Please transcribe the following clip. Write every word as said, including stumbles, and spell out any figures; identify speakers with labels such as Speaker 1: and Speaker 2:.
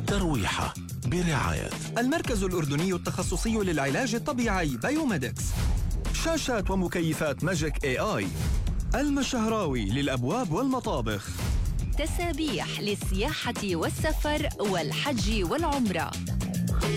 Speaker 1: ترويحة برعاية
Speaker 2: المركز الأردني التخصصي للعلاج الطبيعي بايوميدكس. شاشات ومكيفات ماجيك اي اي. المشهراوي للأبواب والمطابخ.
Speaker 3: تسابيح للسياحة والسفر والحج والعمرة.